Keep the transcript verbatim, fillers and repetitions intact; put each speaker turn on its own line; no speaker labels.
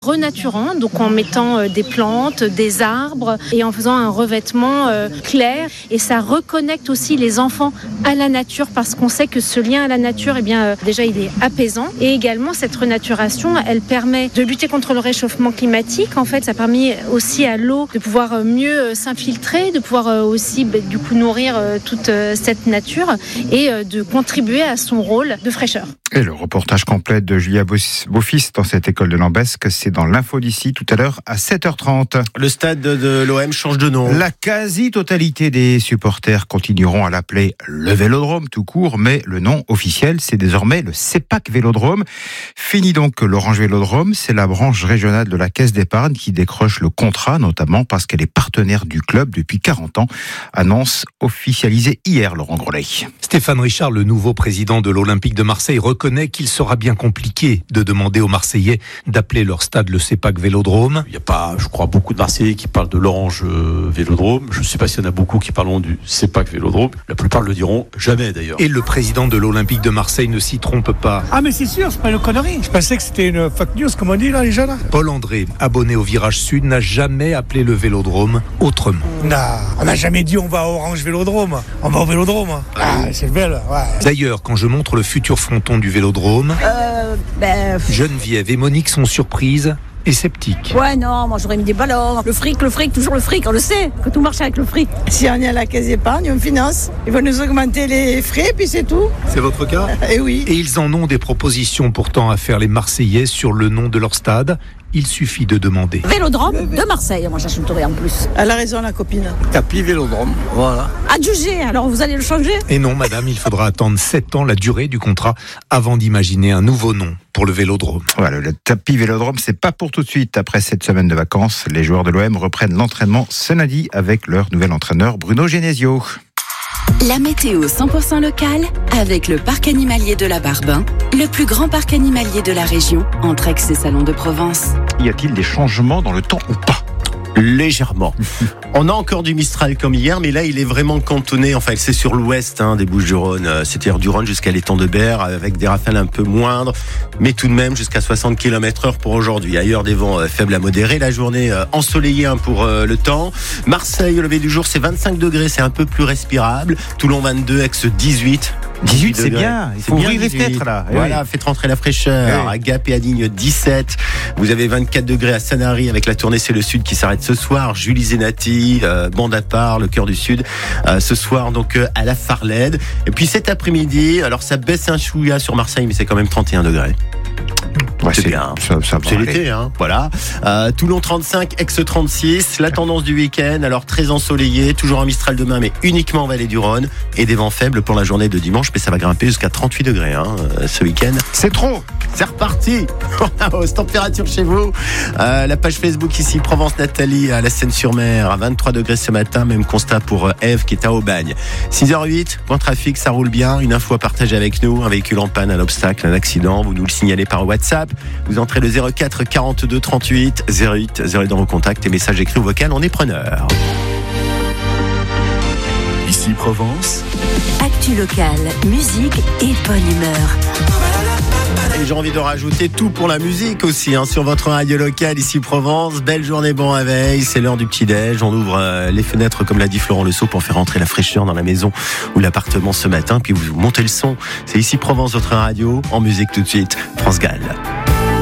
renaturant, donc en mettant des plantes, des arbres et en faisant un revêtement euh, clair. Et ça reconnecte aussi les enfants à la nature parce qu'on sait que ce lien à la nature, eh bien, euh, déjà, il est apaisant. Et également, cette renaturation, elle permet de lutter contre le réchauffement climatique. En fait, ça permet aussi à l'eau de pouvoir mieux s'infiltrer, de pouvoir aussi, bah, du coup, nourrir toute cette nature et de contribuer à son rôle de fraîcheur.
Et le reportage complet de Julia Beaufils dans cette école de Lambesc, c'est dans l'info d'ici tout à l'heure à sept heures trente.
Le stade de l'O M change de nom.
La quasi-totalité des supporters continueront à l'appeler le Vélodrome tout court, mais le nom officiel, c'est désormais le Sepak Vélodrome. Fini donc l'Orange Vélodrome, c'est la branche régionale de la Caisse d'épargne qui décroche le contrat, notamment parce qu'elle est partenaire du club depuis quarante ans. Annonce officialisée hier, Laurent Grolet.
Stéphane Richard, le nouveau président de l'Olympique de Marseille, reconnaît qu'il sera bien compliqué de demander aux Marseillais d'appeler leur stade le Sepak Vélodrome.
Il n'y a pas, je crois, beaucoup de Marseillais qui parlent de l'Orange Vélodrome. Je ne sais pas s'il y en a beaucoup qui parleront du Sepak Vélodrome. La plupart le diront jamais d'ailleurs.
Et le président de l'Olympique de Marseille ne s'y trompe pas.
Ah mais c'est sûr, c'est pas une connerie. Je pensais que c'était une fake news, comme on dit là, les gens là.
Paul André, abonné au Virage Sud, n'a jamais appelé le Vélodrome autrement.
Non, on n'a jamais dit on va à Orange Vélodrome. On va au Vélodrome. Ah, c'est belle, ouais.
D'ailleurs, quand je montre le futur fronton du Vélodrome,
euh, ben...
Geneviève et Monique sont surprises et sceptiques.
Ouais, non, moi j'aurais mis des ballons. Le fric, le fric, toujours le fric, on le sait, que tout marche avec le fric.
Si on est à la caisse d'épargne, on finance. Ils vont nous augmenter les frais, puis c'est tout.
C'est votre cas ?
Eh oui.
Et ils en ont des propositions pourtant à faire les Marseillais sur le nom de leur stade. Il suffit de demander.
Vélodrome de Marseille, moi j'achèterai en plus.
Elle a raison la copine.
Tapis Vélodrome, voilà.
Adjugé, alors vous allez le changer ?
Et non madame, il faudra attendre sept ans la durée du contrat avant d'imaginer un nouveau nom pour le Vélodrome.
Voilà, le tapis Vélodrome, c'est pas pour tout de suite. Après cette semaine de vacances, les joueurs de l'O M reprennent l'entraînement ce lundi avec leur nouvel entraîneur Bruno Genesio.
La météo cent pour cent locale avec le parc animalier de la Barbin, le plus grand parc animalier de la région, entre Aix et Salon de Provence.
Y a-t-il des changements dans le temps ou pas ?
Légèrement. On a encore du Mistral comme hier, mais là il est vraiment cantonné, enfin c'est sur l'ouest hein, des Bouches-du-Rhône, c'est-à-dire du Rhône jusqu'à l'étang de Berre, avec des rafales un peu moindres, mais tout de même jusqu'à soixante kilomètres heure pour aujourd'hui. Ailleurs des vents euh, faibles à modérés, la journée euh, ensoleillée hein, pour euh, le temps. Marseille au lever du jour c'est vingt-cinq degrés, c'est un peu plus respirable. Toulon vingt-deux, Aix dix-huit.
dix-huit c'est bien, il faut ouvrir les fenêtres là.
Voilà, faites rentrer la fraîcheur. À Gap et à Digne dix-sept. Vous avez vingt-quatre degrés à Sanary avec la tournée C'est le Sud qui s'arrête ce soir. Julie Zenati, euh, bande à part, le cœur du Sud. Euh, ce soir donc euh, à la Farlède. Et puis cet après-midi, alors ça baisse un chouïa sur Marseille, mais c'est quand même trente et un degrés.
Ouais,
c'est,
c'est
bien,
ça, ça
c'est l'été, hein. Voilà. Euh, Toulon trente-cinq, Aix trente-six. La tendance du week-end, alors très ensoleillé, toujours un Mistral demain, mais uniquement en vallée du Rhône, et des vents faibles pour la journée de dimanche, mais ça va grimper jusqu'à trente-huit degrés hein, ce week-end.
C'est trop.
C'est reparti. Hausse température chez vous. Euh, la page Facebook ici, Provence Nathalie à la Seine-sur-Mer, à vingt-trois degrés ce matin. Même constat pour Eve qui est à Aubagne. six heures huit, point trafic, ça roule bien. Une info à partager avec nous. Un véhicule en panne, un obstacle, un accident. Vous nous le signalez par WhatsApp. Vous entrez le zéro quatre quarante-deux trente-huit zéro huit zéro dans vos contacts et messages écrits ou vocaux. On est preneur.
Ici Provence.
Actu locale, musique et bonne humeur.
Et j'ai envie de rajouter tout pour la musique aussi hein, sur votre radio locale ici Provence. Belle journée, bon réveil, c'est l'heure du petit-déj. On ouvre euh, les fenêtres comme l'a dit Florent Le Sceau pour faire entrer la fraîcheur dans la maison ou l'appartement ce matin. Puis vous montez le son. C'est ici Provence, votre radio. En musique tout de suite, France Gall.